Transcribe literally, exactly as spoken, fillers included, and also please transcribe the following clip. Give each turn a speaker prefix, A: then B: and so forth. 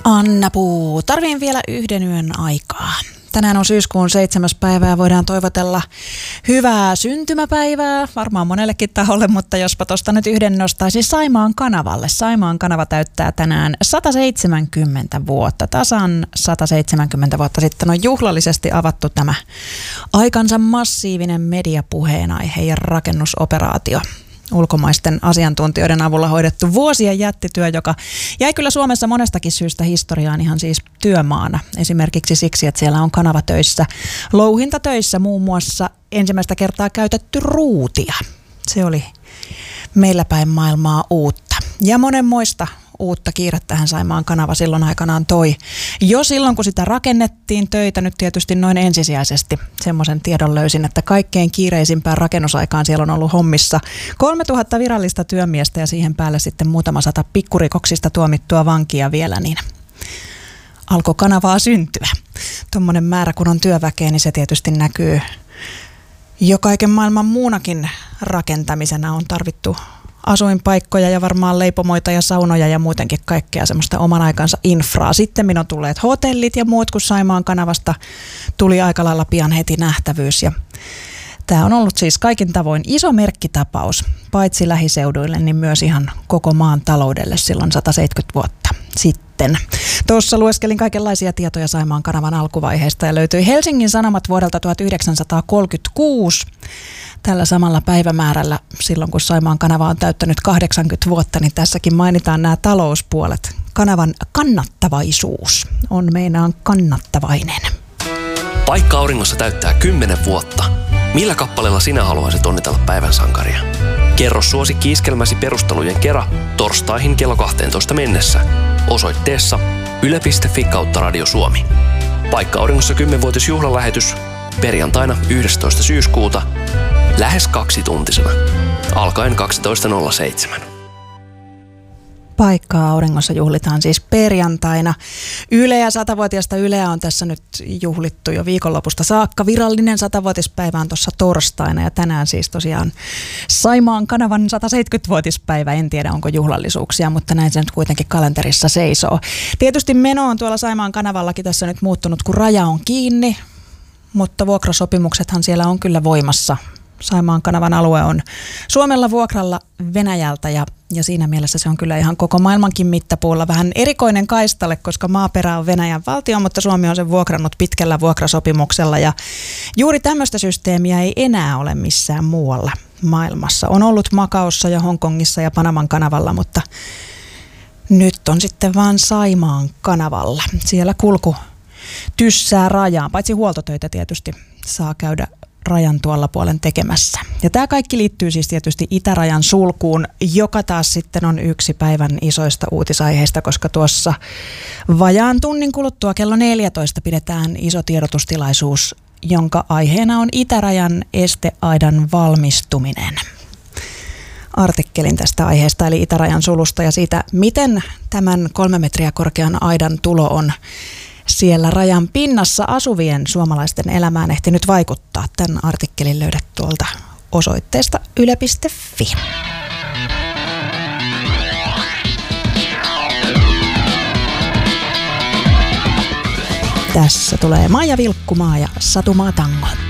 A: Anna Puu, tarviin vielä yhden yön aikaa. Tänään on syyskuun seitsemäs päivä ja voidaan toivotella hyvää syntymäpäivää, varmaan monellekin taholle, mutta jospa tuosta nyt yhden nostaisi Saimaan kanavalle. Saimaan kanava täyttää tänään sata seitsemänkymmentä vuotta. Tasan sata seitsemänkymmentä vuotta sitten on juhlallisesti avattu tämä aikansa massiivinen mediapuheenaihe ja rakennusoperaatio. Ulkomaisten asiantuntijoiden avulla hoidettu vuosien jättityö, joka jäi kyllä Suomessa monestakin syystä historiaan ihan siis työmaana. Esimerkiksi siksi, että siellä on kanavatöissä, louhintatöissä muun muassa ensimmäistä kertaa käytetty ruutia. Se oli meillä päin maailmaa uutta. Ja monenmoista uutta kiirettähän Saimaan kanava silloin aikanaan toi. Jo silloin, kun sitä rakennettiin, töitä nyt tietysti noin ensisijaisesti. Semmoisen tiedon löysin, että kaikkein kiireisimpään rakennusaikaan siellä on ollut hommissa kolmetuhatta virallista työmiestä ja siihen päälle sitten muutama sata pikkurikoksista tuomittua vankia vielä, niin alkoi kanavaa syntyä. Tuommoinen määrä, kun on työväkeä, niin se tietysti näkyy jo kaiken maailman muunakin rakentamisena. On tarvittu asuinpaikkoja ja varmaan leipomoita ja saunoja ja muutenkin kaikkea semmoista oman aikansa infraa. Sitten minun on tulleet hotellit ja muut, kun Saimaan kanavasta tuli aika lailla pian heti nähtävyys. Ja tämä on ollut siis kaikin tavoin iso merkkitapaus, paitsi lähiseuduille, niin myös ihan koko maan taloudelle silloin sata seitsemänkymmentä vuotta sitten. Tuossa lueskelin kaikenlaisia tietoja Saimaan kanavan alkuvaiheesta ja löytyi Helsingin Sanomat vuodelta tuhatyhdeksänsataakolmekymmentäkuusi. Tällä samalla päivämäärällä, silloin kun Saimaan kanava on täyttänyt kahdeksankymmentä vuotta, niin tässäkin mainitaan nämä talouspuolet. Kanavan kannattavaisuus on meinaan kannattavainen.
B: Paikka auringossa täyttää kymmenen vuotta. Millä kappaleella sinä haluaisit onnitella päivän sankaria? Kerro suosikki iskelmäsi perustelujen kera torstaihin kello kahteentoista mennessä. Osoitteessa yle piste fi kautta Radio Suomi. Paikka auringossa kymmenvuotisjuhlalähetys perjantaina yhdestoista syyskuuta lähes kaksituntisena, alkaen kaksitoista nolla seitsemän.
A: Paikkaa auringossa juhlitaan siis perjantaina. Yle ja satavuotiaasta Yleä on tässä nyt juhlittu jo viikonlopusta saakka. Virallinen satavuotispäivä on tuossa torstaina ja tänään siis tosiaan Saimaan kanavan sata seitsemänkymmentävuotispäivä. En tiedä onko juhlallisuuksia, mutta näin se nyt kuitenkin kalenterissa seisoo. Tietysti meno on tuolla Saimaan kanavallakin tässä nyt muuttunut, kun raja on kiinni, mutta vuokrasopimuksethan siellä on kyllä voimassa. Saimaan kanavan alue on Suomella vuokralla Venäjältä ja, ja siinä mielessä se on kyllä ihan koko maailmankin mittapuulla vähän erikoinen kaistalle, koska maaperä on Venäjän valtio, mutta Suomi on sen vuokrannut pitkällä vuokrasopimuksella ja juuri tämmöistä systeemiä ei enää ole missään muualla maailmassa. On ollut Makaossa ja Hongkongissa ja Panaman kanavalla, mutta nyt on sitten vaan Saimaan kanavalla. Siellä kulku tyssää rajaan, paitsi huoltotöitä tietysti saa käydä rajan tuolla puolen tekemässä. Ja tämä kaikki liittyy siis tietysti itärajan sulkuun, joka taas sitten on yksi päivän isoista uutisaiheista, koska tuossa vajaan tunnin kuluttua kello neljätoista pidetään iso tiedotustilaisuus, jonka aiheena on itärajan esteaidan valmistuminen. Artikkelin tästä aiheesta eli itärajan sulusta ja siitä, miten tämän kolme metriä korkean aidan tulo on siellä rajan pinnassa asuvien suomalaisten elämään ehtinyt vaikuttaa. Tämän artikkelin löydät tuolta osoitteesta yle piste fi. Tässä tulee Maija Vilkkumaa ja Satu Maatango.